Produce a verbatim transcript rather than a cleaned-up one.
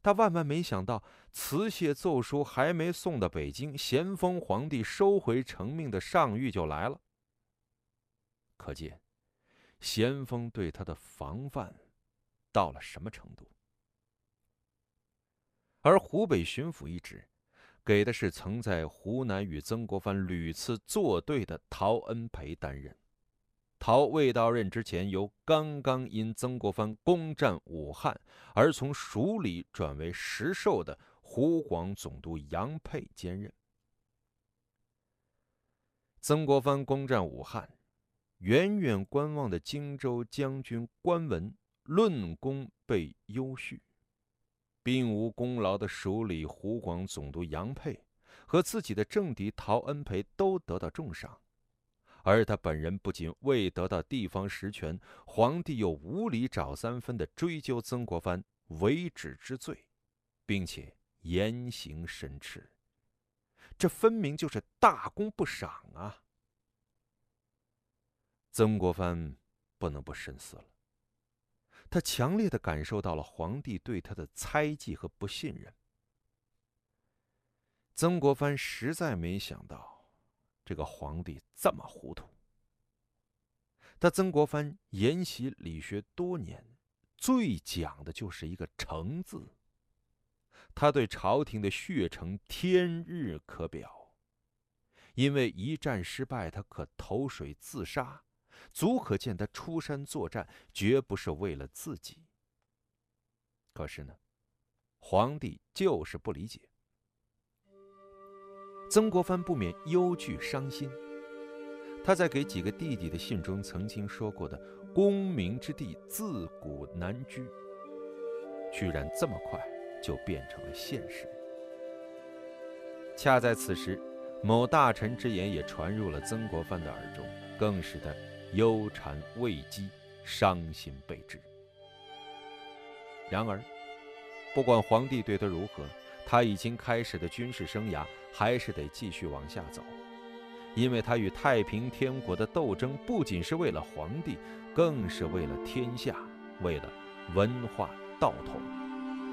他万万没想到，辞谢奏书还没送到北京，咸丰皇帝收回成命的上谕就来了。可见咸丰对他的防范到了什么程度。而湖北巡抚一职给的是曾在湖南与曾国藩屡次作对的陶恩培担任。陶未到任之前，由刚刚因曾国藩攻占武汉而从署理转为实授的湖广总督杨沛兼任。曾国藩攻占武汉，远远观望的荆州将军关文论功被优恤，并无功劳的署理湖广总督杨沛和自己的政敌陶恩培都得到重赏。而他本人不仅未得到地方实权，皇帝又无理找三分地追究曾国藩违旨之罪，并且严刑申斥，这分明就是大功不赏啊！曾国藩不能不深思了，他强烈地感受到了皇帝对他的猜忌和不信任。曾国藩实在没想到这个皇帝这么糊涂。他曾国藩研习理学多年，最讲的就是一个诚字。他对朝廷的血诚天日可表，因为一战失败，他可投水自杀，足可见他出山作战绝不是为了自己。可是呢，皇帝就是不理解。曾国藩不免忧惧伤心。他在给几个弟弟的信中曾经说过的“功名之地自古难居”，居然这么快就变成了现实。恰在此时，某大臣之言也传入了曾国藩的耳中，更使他忧谗畏讥，伤心备至。然而，不管皇帝对他如何，他已经开始的军事生涯还是得继续往下走，因为他与太平天国的斗争不仅是为了皇帝，更是为了天下，为了文化道统。